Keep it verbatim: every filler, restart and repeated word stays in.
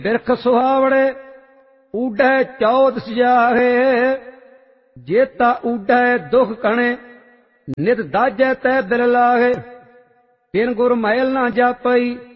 ਬਿਰਖ ਸੁਹਾਵੜੇ ਊਢੈ ਚੌਦ ਸਜਾਹੇ। ਜੇਤਾ ਊਢੈ ਦੁਖ ਕਣੇ ਨਿਤ ਦਾਜੈ ਤੈ ਦਿਲ ਲਾਹੇ। ਬਿਨ ਗੁਰ ਮੈਲ ਨਾ ਜਾਪਈ